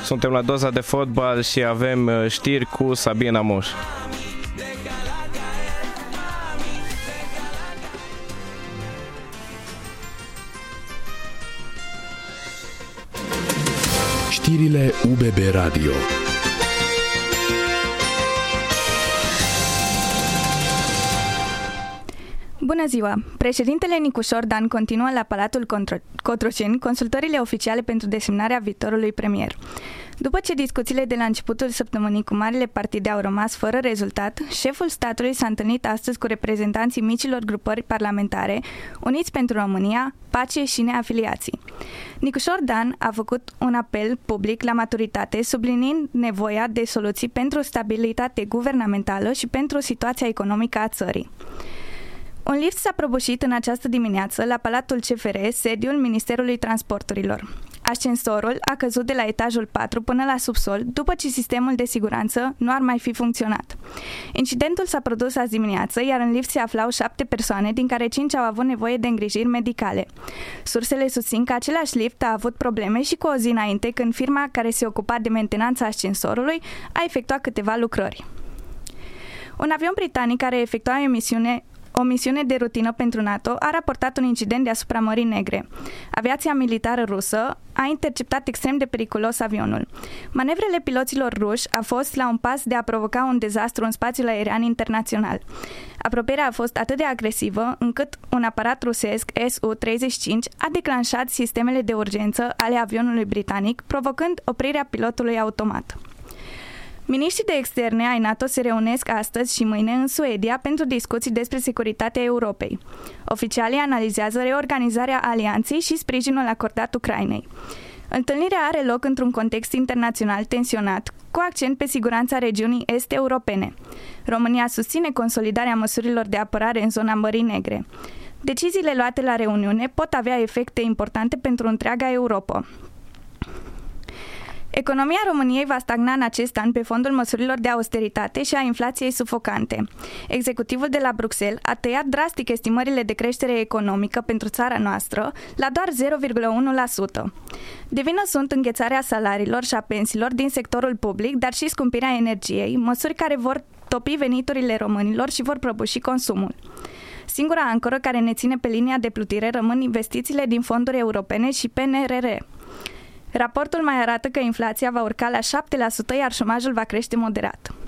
Suntem la Doza de Fotbal și avem știri cu Sabina Moș. Știrile UBB Radio. Bună ziua! Președintele Nicușor Dan continuă la Palatul Cotroceni consultările oficiale pentru desemnarea viitorului premier. După ce discuțiile de la începutul săptămânii cu marile partide au rămas fără rezultat, șeful statului s-a întâlnit astăzi cu reprezentanții micilor grupări parlamentare, Uniți pentru România, Pace și Neafiliații. Nicușor Dan a făcut un apel public la maturitate, subliniind nevoia de soluții pentru stabilitate guvernamentală și pentru situația economică a țării. Un lift s-a prăbușit în această dimineață la Palatul CFR, sediul Ministerului Transporturilor. Ascensorul a căzut de la etajul 4 până la subsol, după ce sistemul de siguranță nu ar mai fi funcționat. Incidentul s-a produs azi dimineață, iar în lift se aflau 7 persoane, din care 5 au avut nevoie de îngrijiri medicale. Sursele susțin că același lift a avut probleme și cu o zi înainte, când firma care se ocupa de mentenanța ascensorului a efectuat câteva lucrări. Un avion britanic care efectua o misiune de rutină pentru NATO a raportat un incident deasupra Mării Negre. Aviația militară rusă a interceptat extrem de periculos avionul. Manevrele piloților ruși a fost la un pas de a provoca un dezastru în spațiul aerian internațional. Apropierea a fost atât de agresivă încât un aparat rusesc Su-35 a declanșat sistemele de urgență ale avionului britanic, provocând oprirea pilotului automat. Miniștrii de externe ai NATO se reunesc astăzi și mâine în Suedia pentru discuții despre securitatea Europei. Oficialii analizează reorganizarea alianței și sprijinul acordat Ucrainei. Întâlnirea are loc într-un context internațional tensionat, cu accent pe siguranța regiunii est-europene. România susține consolidarea măsurilor de apărare în zona Mării Negre. Deciziile luate la reuniune pot avea efecte importante pentru întreaga Europa. Economia României va stagna în acest an pe fondul măsurilor de austeritate și a inflației sufocante. Executivul de la Bruxelles a tăiat drastic estimările de creștere economică pentru țara noastră la doar 0,1%. De vină sunt înghețarea salariilor și a pensiilor din sectorul public, dar și scumpirea energiei, măsuri care vor topi veniturile românilor și vor prăbuși consumul. Singura ancoră care ne ține pe linia de plutire rămân investițiile din fonduri europene și PNRR. Raportul mai arată că inflația va urca la 7%, iar șomajul va crește moderat.